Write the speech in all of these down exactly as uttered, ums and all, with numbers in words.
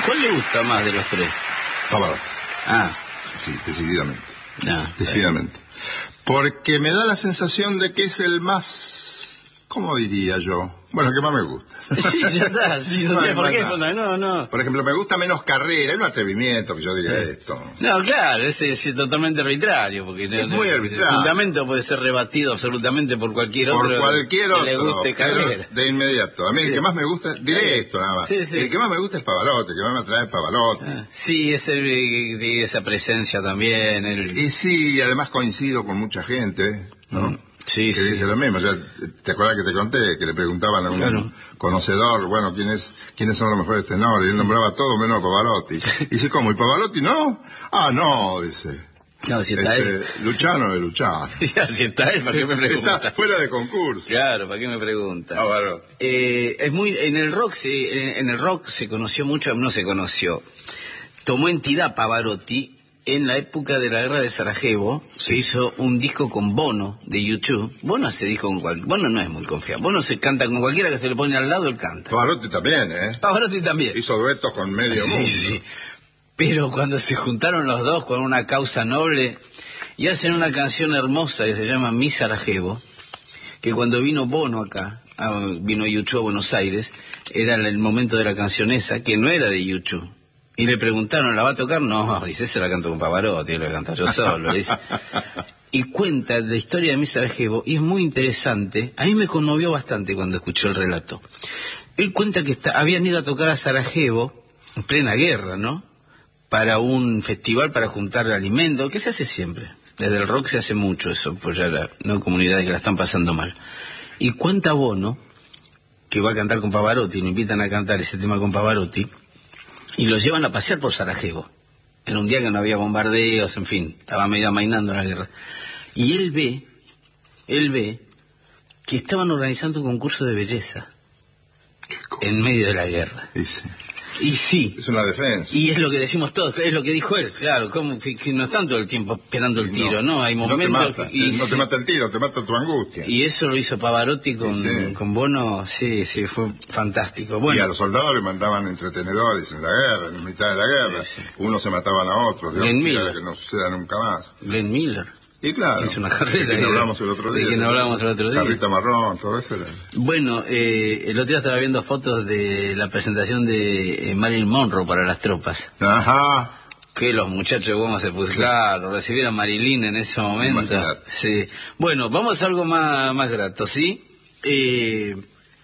¿Cuál le gusta más de los tres? Pavarotti. Ah. Sí, decididamente. No, decididamente. Porque me da la sensación de que es el más, ¿cómo diría yo? Bueno, el que más me gusta. Sí, ya está, sí, no, no sé por qué, no, no. Por ejemplo, me gusta menos Carrera, es un atrevimiento que yo diga sí. esto. No, claro, es, es totalmente arbitrario, porque es muy arbitrario. El fundamento puede ser rebatido absolutamente por cualquier por otro cualquier que otro, le guste Carrera. De inmediato. A mí sí. el que más me gusta, diré sí. esto nada más, sí, sí. el que más me gusta es Pavarotti, el que más me atrae es Pavarotti. Ah, sí, es el, esa presencia también. El... Y sí, además coincido con mucha gente, ¿no? Mm. Sí, que sí. dice lo mismo. Ya, ¿te acuerdas que te conté? Que le preguntaban a un claro. conocedor, bueno, ¿quién es, ¿quiénes son los mejores tenores? Y él nombraba todo menos a Pavarotti. Y dice, ¿cómo? ¿Y Pavarotti no? Ah, no, dice. No, si está este, él. Luciano de Luciano. Ya, si está él, ¿para qué me pregunta? Está fuera de concurso. Claro, ¿para qué me pregunta? Ah, bueno. eh, es muy, en el rock se, en, en el rock se conoció mucho, no se conoció. Tomó entidad Pavarotti en la época de la guerra de Sarajevo. Se hizo un disco con Bono de YouTube. Bono se dijo con cualquiera. Bono no es muy confiable. Bono se canta con cualquiera que se le pone al lado, él canta. Pavarotti también, ¿eh? Pavarotti también. Hizo duetos con medio sí, mundo. Sí. Pero cuando se juntaron los dos con una causa noble y hacen una canción hermosa que se llama Mi Sarajevo, que cuando vino Bono acá, vino YouTube a Buenos Aires, era el momento de la canción esa, que no era de YouTube. Y le preguntaron, ¿la va a tocar? No, dice, se la canto con Pavarotti, la canto yo solo, dice. Y cuenta la historia de Mi Sarajevo, y es muy interesante. A mí me conmovió bastante cuando escuché el relato. Él cuenta que está, habían ido a tocar a Sarajevo, en plena guerra, ¿no? Para un festival para juntar alimento, que se hace siempre. Desde el rock se hace mucho eso, apoyar a no comunidades que la están pasando mal. Y cuenta Bono, que va a cantar con Pavarotti, lo invitan a cantar ese tema con Pavarotti, y lo llevan a pasear por Sarajevo. Era un día que no había bombardeos, en fin, estaba medio amainando la guerra. Y él ve, él ve que estaban organizando un concurso de belleza en medio de la guerra. Sí. Y sí. Es una defensa. Y es lo que decimos todos, es lo que dijo él, claro, como que, que no están todo el tiempo esperando el tiro, ¿no? ¿no? Hay momentos... No te mata, y no sí. te mata el tiro, te mata tu angustia. Y eso lo hizo Pavarotti con, sí, sí. con Bono, sí, sí, fue fantástico. Bueno. Y a los soldados le mandaban entretenedores en la guerra, en mitad de la guerra. Sí, sí. Unos se mataban a otros, Glenn Miller. Que no suceda nunca más. Glenn Miller. Y claro, hizo una carrera de que no hablamos el otro día. De que no hablamos el otro día. Carrita marrón, todo eso era. Bueno, eh, el otro día estaba viendo fotos de la presentación de eh, Marilyn Monroe para las tropas. Ajá. Que los muchachos, cómo se pusieron, claro, recibir a Marilyn en ese momento. Imagínate. Sí. Bueno, vamos a algo más, más grato, ¿sí? Eh,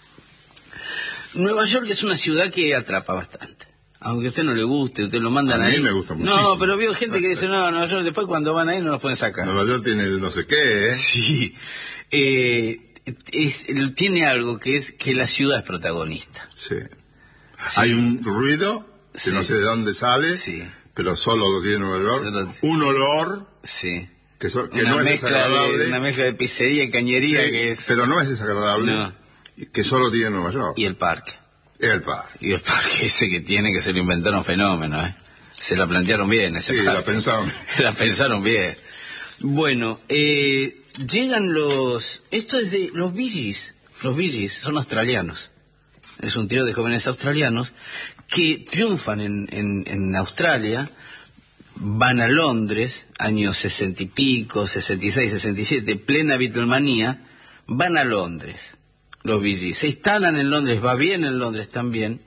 Nueva York es una ciudad que atrapa bastante. Aunque a usted no le guste, usted lo mandan ahí. A mí me gusta muchísimo. No, pero veo gente que dice, no, Nueva York, después cuando van ahí no nos pueden sacar. Nueva York tiene el no sé qué, ¿eh? Sí. Eh, es, tiene algo que es que la ciudad es protagonista. Sí. Sí. Hay un ruido que sí. no sé de dónde sale, sí. pero solo lo tiene Nueva York. Solo... Un olor. Sí. Que, so, que una no es mezcla desagradable. De, una mezcla de pizzería y cañería sí, que es... Pero no es desagradable. No. Que solo tiene Nueva York. Y el parque. El parque. Y el parque ese que tiene, que se lo inventaron fenómeno, ¿eh? Se la plantearon bien ese sí, parque. la pensaron. la pensaron bien. Bueno, eh, llegan los... Esto es de los Bee Gees. Los Bee Gees son australianos. Es un trío de jóvenes australianos que triunfan en, en, en Australia, van a Londres, años sesenta y pico, sesenta y seis, sesenta y siete, plena Beatlemanía, van a Londres. Los Bee Gees se instalan en Londres, va bien en Londres también.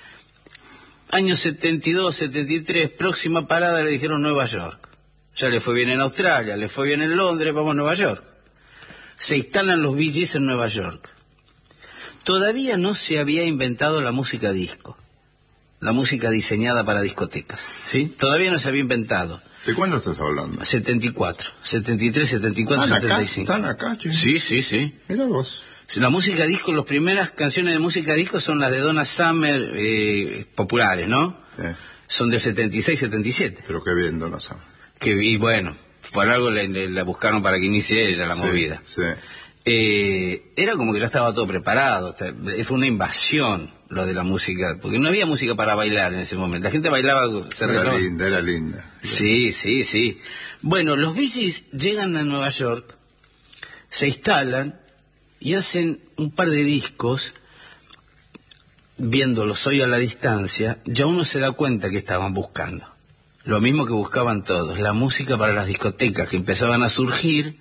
Años setenta y dos, setenta y tres, próxima parada le dijeron Nueva York. Ya le fue bien en Australia, le fue bien en Londres, vamos a Nueva York. Se instalan los Bee Gees en Nueva York. Todavía no se había inventado la música disco, la música diseñada para discotecas, ¿sí? Todavía no se había inventado. ¿De cuándo estás hablando? setenta y cuatro, setenta y tres, setenta y cuatro, ¿Están setenta y acá? cinco. ¿Están acá, che? Sí, sí, sí. Mira vos. La música disco, las primeras canciones de música disco son las de Donna Summer, eh, populares, ¿no? Eh. Son del setenta y seis, setenta y siete. Pero qué bien, Donna Summer. Que, y bueno, por algo le, le, la buscaron para que inicie ella la sí, movida. Sí. Eh, era como que ya estaba todo preparado, fue una invasión lo de la música, porque no había música para bailar en ese momento, la gente bailaba... Se era reloj. linda, era linda. Sí, sí, sí. Bueno, los Bee Gees llegan a Nueva York, se instalan y hacen un par de discos viéndolos hoy a la distancia, ya uno se da cuenta que estaban buscando. Lo mismo que buscaban todos, la música para las discotecas que empezaban a surgir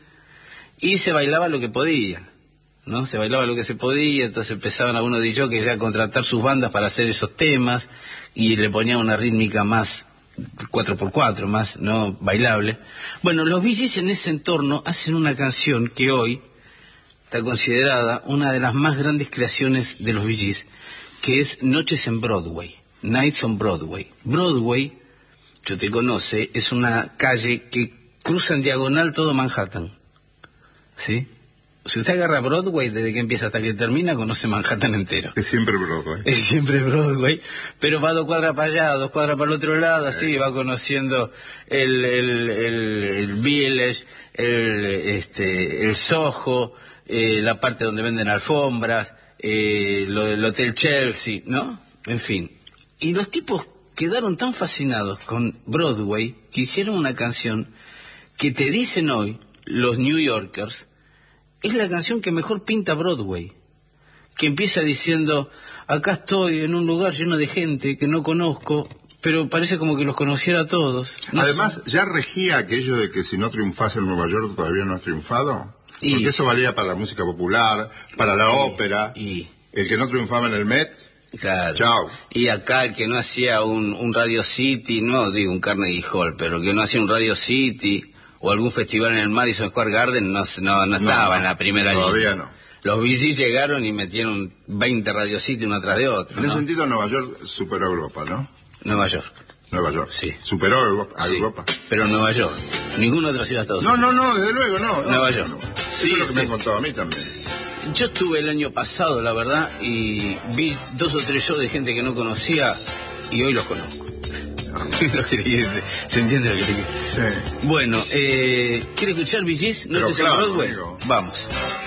y se bailaba lo que podía, ¿no? Se bailaba lo que se podía, entonces empezaban algunos de ellos que ya a contratar sus bandas para hacer esos temas y le ponían una rítmica más cuatro por cuatro, más no bailable. Bueno, los Bee Gees en ese entorno hacen una canción que hoy está considerada una de las más grandes creaciones de los Bee Gees, que es Noches en Broadway, Nights on Broadway. Broadway, yo te conoce, es una calle que cruza en diagonal todo Manhattan, ¿sí? Si usted agarra Broadway, desde que empieza hasta que termina, conoce Manhattan entero. Es siempre Broadway. Es siempre Broadway, pero va dos cuadras para allá, dos cuadras para el otro lado, así, sí. Va conociendo el, el, el, el Village, el, este, el Soho, eh, la parte donde venden alfombras, eh, lo del Hotel Chelsea, ¿no? En fin. Y los tipos quedaron tan fascinados con Broadway que hicieron una canción que te dicen hoy, los New Yorkers, es la canción que mejor pinta Broadway, que empieza diciendo, acá estoy en un lugar lleno de gente que no conozco, pero parece como que los conociera a todos. No Además, sé. ya regía aquello de que si no triunfas en Nueva York todavía no has triunfado, y... porque eso valía para la música popular, para la y... ópera, y... el que no triunfaba en el Met, claro. Chao. Y acá el que no hacía un, un Radio City, no digo un Carnegie Hall, pero el que no hacía un Radio City o algún festival en el Madison Square Garden no, no, no estaba no, en la primera línea. Todavía no. Los Bee Gees llegaron y metieron veinte Radio City uno tras de otro. En ¿no? ese sentido Nueva York superó a Europa, ¿no? Nueva York. Nueva York. Sí. Superó a Europa. A sí, Europa. Pero Nueva York. Ninguna otra ciudad de Estados no, Unidos. No, no, desde luego, no. Nueva no, York. No. Sí, eso es lo que sí. me han contado a mí también. Yo estuve el año pasado, la verdad, y vi dos o tres shows de gente que no conocía y hoy los conozco. Lo que te, ¿se entiende lo que te quiero? Sí. Bueno, eh, ¿quiere escuchar Bee Gees? ¿No te claro, Broadway? Amigo. Vamos.